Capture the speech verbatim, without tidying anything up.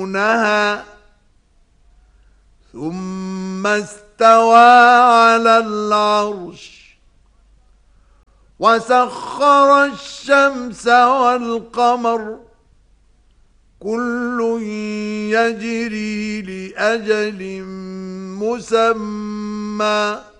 يرونها ثم استوى على العرش وسخر الشمس والقمر كل يجري لأجل مسمى